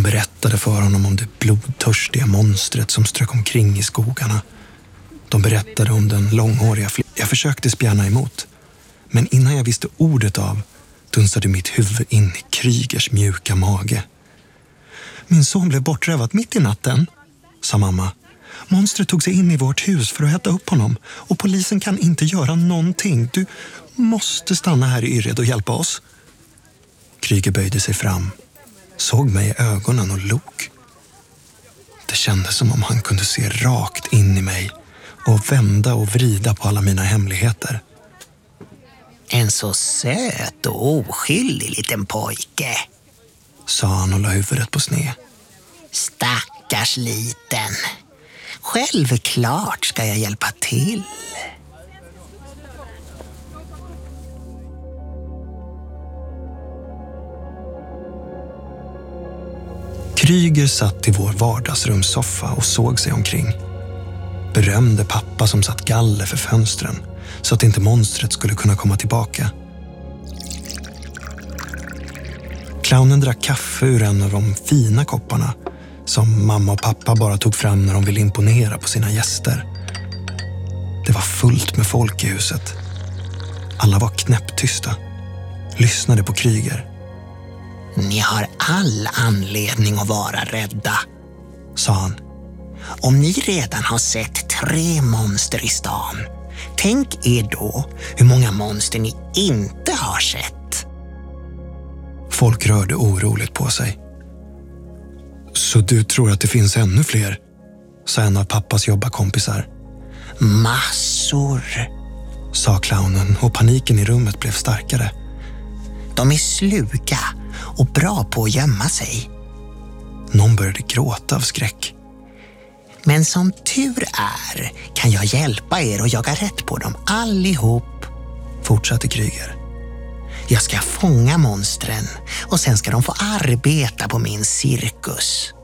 De berättade för honom om det blodtörstiga monstret som strök omkring i skogarna. De berättade om den långhåriga Jag försökte spjärna emot. Men innan jag visste ordet av dunsade mitt huvud in i Krygers mjuka mage. Min son blev bortrövad mitt i natten, sa mamma. Monstret tog sig in i vårt hus för att äta upp honom och polisen kan inte göra någonting. Du måste stanna här i Yrred och hjälpa oss. Kryger böjde sig fram, såg mig i ögonen och log. Det kändes som om han kunde se rakt in i mig och vända och vrida på alla mina hemligheter. En så söt och oskyldig liten pojke, sa han och la huvudet på sned. Stackars liten. Självklart ska jag hjälpa till. Kryger satt i vår vardagsrumssoffa och såg sig omkring. Berömde pappa som satt galler för fönstren så att inte monstret skulle kunna komma tillbaka. Clownen drack kaffe ur en av de fina kopparna som mamma och pappa bara tog fram när de ville imponera på sina gäster. Det var fullt med folk i huset. Alla var knäpptysta. Lyssnade på Kryger. Ni har all anledning att vara rädda, sa han. Om ni redan har sett 3 monster i stan, tänk er då hur många monster ni inte har sett. Folk rörde oroligt på sig. Så du tror att det finns ännu fler? Sa en av pappas jobbarkompisar. Massor, sa clownen och paniken i rummet blev starkare. De är sluga och bra på att gömma sig. Någon började gråta av skräck. Men som tur är kan jag hjälpa er att jaga rätt på dem allihop, fortsatte Kryger. Jag ska fånga monstren och sen ska de få arbeta på min cirkus.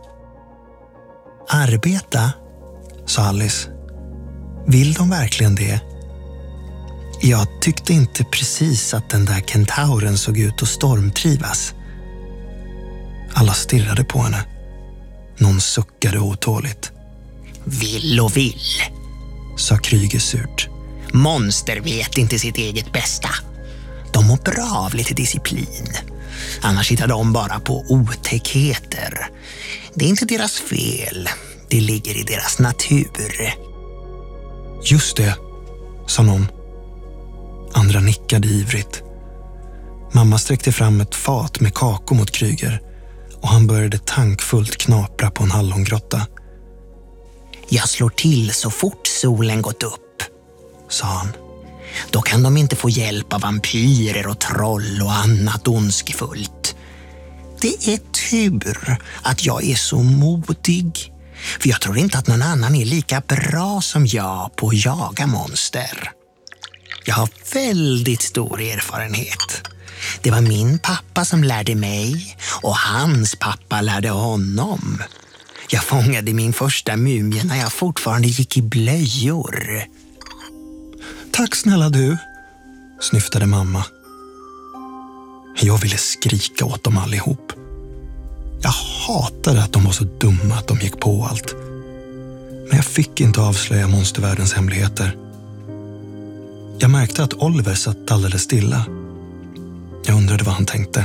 Arbeta? Sa Alice. Vill de verkligen det? Jag tyckte inte precis att den där kentauren såg ut att stormtrivas. Alla stirrade på henne. Någon suckade otåligt. Vill och vill, sa Kryger surt. Monster vet inte sitt eget bästa. De mår bra av lite disciplin. Annars hittar de bara på otäckheter. Det är inte deras fel. Det ligger i deras natur. Just det, sa någon. Andra nickade ivrigt. Mamma sträckte fram ett fat med kakor mot Kryger och han började tankfullt knapra på en hallongrotta. Jag slår till så fort solen gått upp, sa han. Då kan de inte få hjälp av vampyrer och troll och annat ondskefullt. Det är tur att jag är så modig. För jag tror inte att någon annan är lika bra som jag på att jaga monster. Jag har väldigt stor erfarenhet. Det var min pappa som lärde mig och hans pappa lärde honom. Jag fångade min första mumie när jag fortfarande gick i blöjor. Tack snälla du, snyftade mamma. Jag ville skrika åt dem allihop. Jag hatade att de var så dumma att de gick på allt. Men jag fick inte avslöja monstervärldens hemligheter. Jag märkte att Oliver satt alldeles stilla. Jag undrade vad han tänkte.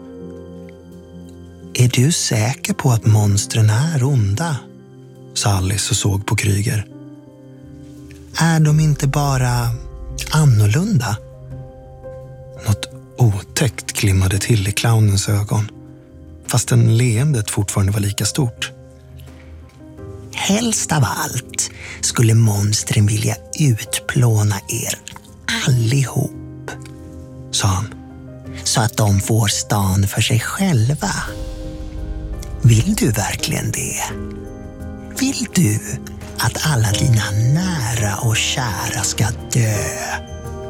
Är du säker på att monstren är onda? Sa Alice och såg på Kryger. Är de inte bara annorlunda? Något otäckt glimmade till i clownens ögon. Fastän leendet fortfarande var lika stort. Helst av allt skulle monstren vilja utplåna er allihop, sa han. Så att de får stan för sig själva. Vill du verkligen det? Vill du att alla dina nära och kära ska dö?